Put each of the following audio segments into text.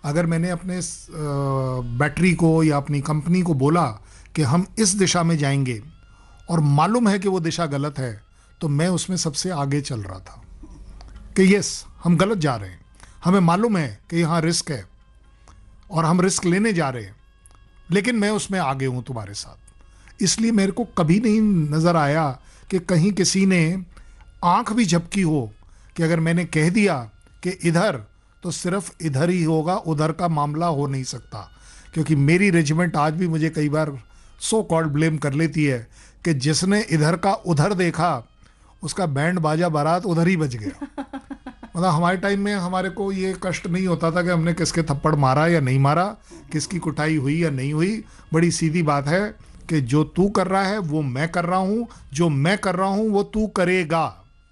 अगर मैंने अपने बैटरी को या अपनी कंपनी को बोला कि हम इस दिशा में जाएंगे और मालूम है कि वो दिशा गलत है, तो मैं उसमें सबसे आगे चल रहा था कि यस, हम गलत जा रहे हैं, हमें मालूम है कि यहाँ रिस्क है और हम रिस्क लेने जा रहे हैं, लेकिन मैं उसमें आगे हूँ तुम्हारे साथ। इसलिए मेरे को कभी नहीं नज़र आया कि कहीं किसी ने आंख भी झपकी हो कि अगर मैंने कह दिया कि इधर, तो सिर्फ इधर ही होगा, उधर का मामला हो नहीं सकता। क्योंकि मेरी रेजिमेंट आज भी मुझे कई बार सो कॉल्ड ब्लेम कर लेती है कि जिसने इधर का उधर देखा उसका बैंड बाजा बारात उधर ही बज गया। मतलब हमारे टाइम में हमारे को ये कष्ट नहीं होता था कि हमने किसके थप्पड़ मारा या नहीं मारा, किसकी कुटाई हुई या नहीं हुई। बड़ी सीधी बात है कि जो तू कर रहा है वो मैं कर रहा हूँ, जो मैं कर रहा हूँ वो तू करेगा।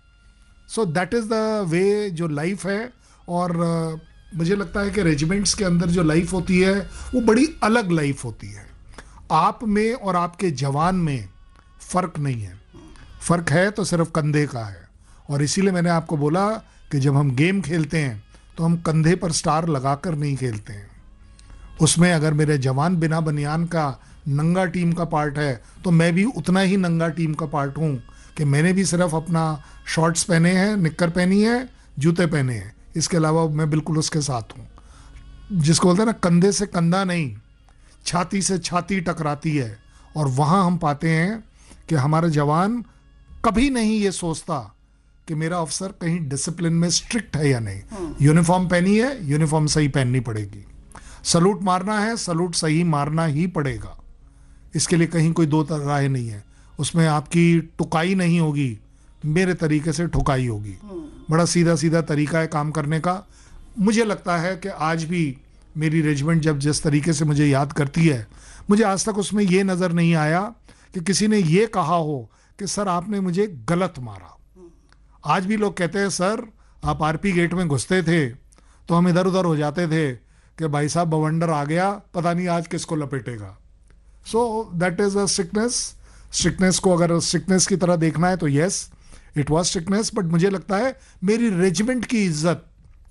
So that is the way जो लाइफ है। और मुझे लगता है कि रेजिमेंट्स के अंदर जो लाइफ होती है वो बड़ी अलग लाइफ होती है। आप में और आपके जवान में फ़र्क नहीं है, फ़र्क है तो सिर्फ कंधे का है। और इसीलिए मैंने आपको बोला कि जब हम गेम खेलते हैं तो हम कंधे पर स्टार लगाकर नहीं खेलते हैं। उसमें अगर मेरे जवान बिना बनियान का नंगा टीम का पार्ट है तो मैं भी उतना ही नंगा टीम का पार्ट हूँ कि मैंने भी सिर्फ अपना शॉर्ट्स पहने हैं, निक्कर पहनी है, जूते पहने हैं, इसके अलावा मैं बिल्कुल उसके साथ हूँ। जिसको बोलते हैं ना, कंधे से कंधा नहीं, छाती से छाती टकराती है। और वहाँ हम पाते हैं कि हमारा जवान कभी नहीं ये सोचता कि मेरा अफसर कहीं डिसिप्लिन में स्ट्रिक्ट है या नहीं। यूनिफॉर्म पहनी है, यूनिफॉर्म सही पहननी पड़ेगी। सलूट मारना है, सलूट सही मारना ही पड़ेगा। इसके लिए कहीं कोई दो राय नहीं है। उसमें आपकी टुकाई नहीं होगी, मेरे तरीके से ठुकाई होगी। बड़ा सीधा सीधा तरीका है काम करने का। मुझे लगता है कि आज भी मेरी रेजिमेंट जब जिस तरीके से मुझे याद करती है, मुझे आज तक उसमें ये नज़र नहीं आया कि किसी ने ये कहा हो कि सर आपने मुझे गलत मारा। आज भी लोग कहते हैं सर आप आरपी गेट में घुसते थे तो हम इधर उधर हो जाते थे कि भाई साहब बवंडर आ गया, पता नहीं आज किसको लपेटेगा। So that is a strictness. Strictness को अगर स्ट्रिक्टनेस की तरह देखना है तो yes, it was strictness. But मुझे लगता है मेरी रेजिमेंट की इज्जत,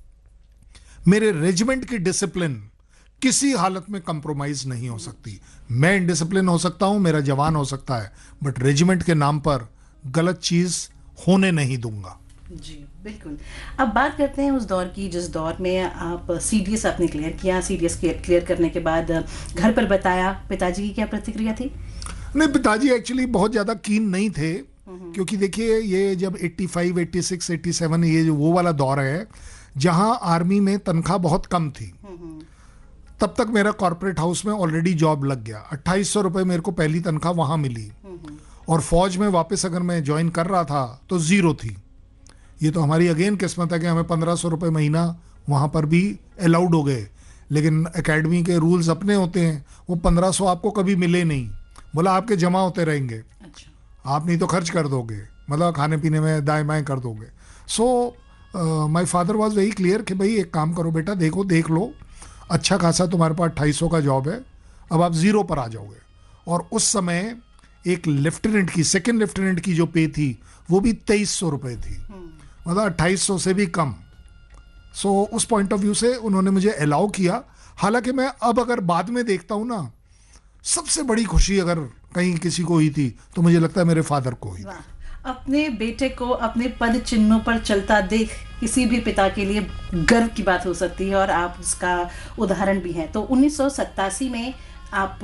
मेरे रेजिमेंट की डिसिप्लिन किसी हालत में कंप्रोमाइज नहीं हो सकती। मैं इनडिसिप्लिन हो सकता हूं, मेरा जवान हो सकता है, बट रेजिमेंट के नाम पर गलत चीज होने नहीं दूंगा। जी बिल्कुल। अब बात करते हैं उस दौर की जिस दौर में आप सीडीएस आपने क्लियर किया। सीडीएस क्लियर करने के बाद घर पर बताया, पिताजी की क्या प्रतिक्रिया थी? नहीं, पिताजी एक्चुअली बहुत ज़्यादा कीन नहीं थे, क्योंकि देखिए ये जब 85, 86, 87 ये जो वो वाला दौर है जहां आर्मी में तनख्वाह बहुत कम थी। तब तक मेरा कॉर्पोरेट हाउस में ऑलरेडी जॉब लग गया। 2800 रुपये मेरे को पहली तनख्वाह वहां मिली। और फौज में वापस अगर मैं ज्वाइन कर रहा था तो ज़ीरो थी। ये तो हमारी अगेन किस्मत है कि हमें 1500 रुपये महीना वहाँ पर भी अलाउड हो गए। लेकिन एकेडमी के रूल्स अपने होते हैं, वो 1500 आपको कभी मिले नहीं। बोला आपके जमा होते रहेंगे। अच्छा। आप नहीं तो खर्च कर दोगे, मतलब खाने पीने में दाएं बाएं कर दोगे। So my father was very clear कि भाई एक काम करो बेटा, देख लो अच्छा खासा तुम्हारे पास 2800 का जॉब है, अब आप ज़ीरो पर आ जाओगे। और उस समय एक लेफ्टिनेंट की, सेकेंड लेफ्टिनेंट की जो पे थी वो भी 2300 रुपये थी, मतलब 2800 से भी कम। सो उस पॉइंट ऑफ व्यू से उन्होंने मुझे अलाउ किया। हालांकि मैं अब अगर बाद में देखता हूँ ना, सबसे बड़ी खुशी अगर कहीं किसी को हुई थी तो मुझे लगता है मेरे फादर को हुई। अपने बेटे को अपने पद चिन्हों पर चलता देख किसी भी पिता के लिए गर्व की बात हो सकती है, और आप उसका उदाहरण भी हैं। तो 1987 में आप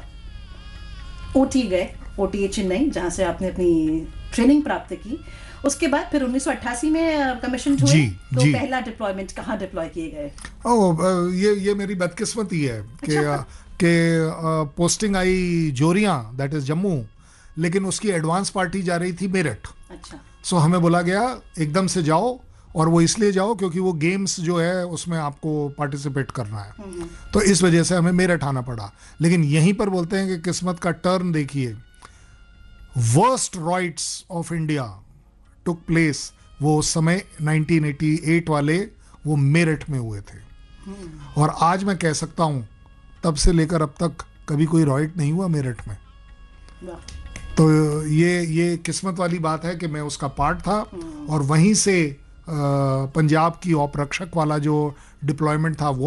ओटी गए, ओटीए चेन्नई, जहाँ से आपने अपनी ट्रेनिंग प्राप्त की। उसके बाद फिर 1988 में कमीशन हुए। तो पहला डिप्लॉयमेंट कहाँ डिप्लॉय किए गए? ओह, ये मेरी बदकिस्मती है कि posting I जोरियां, that is Jammu, लेकिन उसकी एडवांस पार्टी जा रही थी मेरठ। अच्छा। सो हमें बोला गया एकदम से जाओ, और वो इसलिए जाओ क्योंकि वो गेम्स जो है उसमें आपको पार्टिसिपेट करना है। तो इस वजह से हमें मेरठ आना पड़ा। लेकिन यहीं पर बोलते हैं कि किस्मत का टर्न देखिए। Worst rights of India took place, वो उस समय 1988 वाले वो मेरठ में हुए थे। और आज मैं कह सकता हूँ तब से लेकर अब तक कभी कोई राइट नहीं हुआ मेरठ में। तो ये किस्मत वाली बात है कि मैं उसका पार्ट था। और वहीं से पंजाब की औपरक्षक वाला जो डिप्लॉयमेंट था वो